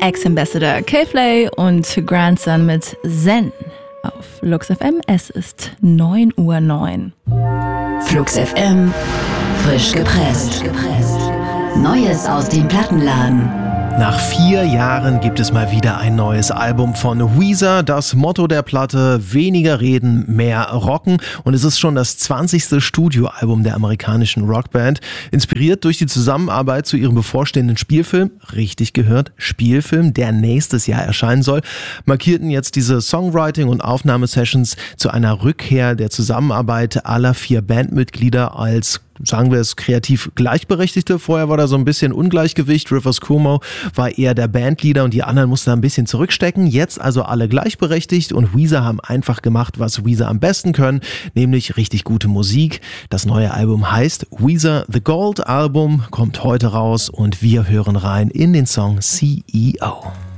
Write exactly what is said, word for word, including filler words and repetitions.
Ex-Ambassador K-Flay und Grandson mit Zen auf Flux F M. Es ist neun Uhr neun. Flux F M, frisch gepresst. Neues aus dem Plattenladen. Nach vier Jahren gibt es mal wieder ein neues Album von Weezer. Das Motto der Platte: weniger reden, mehr rocken. Und es ist schon das zwanzigste Studioalbum der amerikanischen Rockband. Inspiriert durch die Zusammenarbeit zu ihrem bevorstehenden Spielfilm, richtig gehört, Spielfilm, der nächstes Jahr erscheinen soll, markierten jetzt diese Songwriting- und Aufnahmesessions zu einer Rückkehr der Zusammenarbeit aller vier Bandmitglieder als, sagen wir es, kreativ Gleichberechtigte. Vorher war da so ein bisschen Ungleichgewicht. Rivers Cuomo war eher der Bandleader und die anderen mussten ein bisschen zurückstecken. Jetzt also alle gleichberechtigt und Weezer haben einfach gemacht, was Weezer am besten können, nämlich richtig gute Musik. Das neue Album heißt Weezer The Gold Album, kommt heute raus und wir hören rein in den Song C E O.